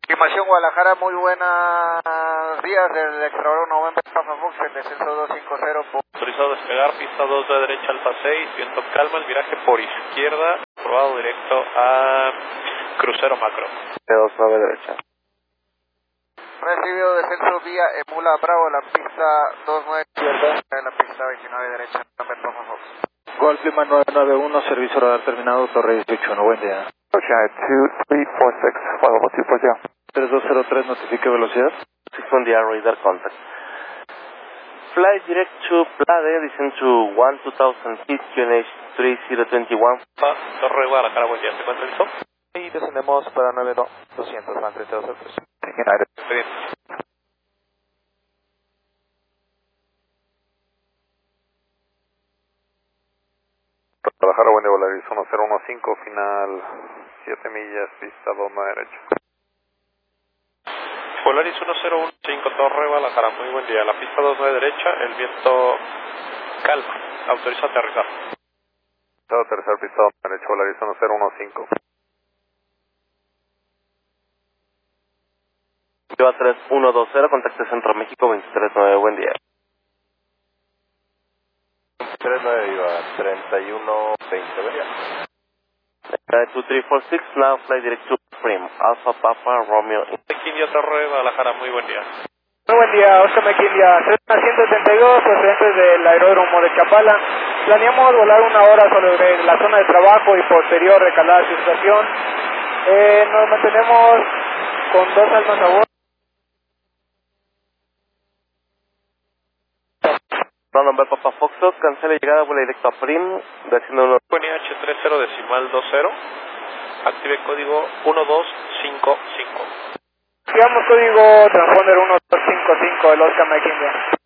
Estimación Guadalajara, muy buenos días del Explorador November Papa Fox, el descenso 250 por... Autorizado a despegar, pista 2 de derecha Alfa 6, viento calma, el viraje por izquierda, probado directo a crucero macro. P2 9 derecha. Recibido descenso vía Emula Bravo, la pista 29 izquierda, la pista 29 derecha, November Papa Fox. Golf Lima 991, servicio radar terminado, Torre 18, buen día. Ocean 2346, flight level 240. 3203, notifique velocidad. 61 radar contact. Flight direct to Plade, descend to 2000 feet, QNH 3021. Torre Guadalajara, buen día, ¿se encuentra listo? Y descendemos para 9200, van 3203. United. Bien. Guadalajara, buen día, Volaris 1015, final 7 millas, pista 2 9 derecha. Polaris 1015, Torre Guadalajara, muy buen día. La pista 29 derecha, el viento calma, autoriza aterrizar. Tercer pista 2 derecha, Volaris 1015. Lleva 3120, contacto Centro México 239, buen día. 39 Viva, 3120, buen día. 2346, now flight direct to Prim, Alpha Papa Romeo. India Torre Guadalajara, muy buen día. Muy buen día, Oscar McKinley, 172, procedentes del aeródromo de Chapala. Planeamos volar una hora sobre la zona de trabajo y posterior recalada su estación. Nos mantenemos con 2 almas a bordo. November Papa Foxtrot, cancela llegada, vuela directo a Prim, desciende uno. QNH 30 decimal 20, active código 1255. Activamos código transponder 1255 del Oscar McKinley.